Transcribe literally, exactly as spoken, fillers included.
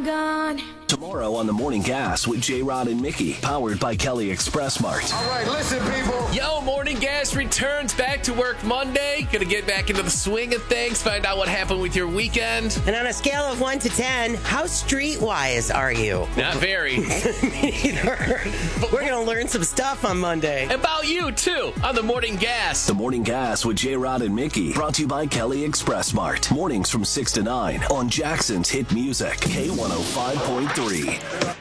I'm gone. Tomorrow on The Morning Gas with J-Rod and Mickey, powered by Kelly Express Mart. All right, listen, people. Yo, Morning Gas returns back to work Monday. Gonna get back into the swing of things, find out what happened with your weekend. And on a scale of one to ten, how streetwise are you? Not very. Me neither. We're going to learn some stuff on Monday. About you, too, on The Morning Gas. The Morning Gas with J-Rod and Mickey, brought to you by Kelly Express Mart. Mornings from six to nine on Jackson's Hit Music, K one oh five point three.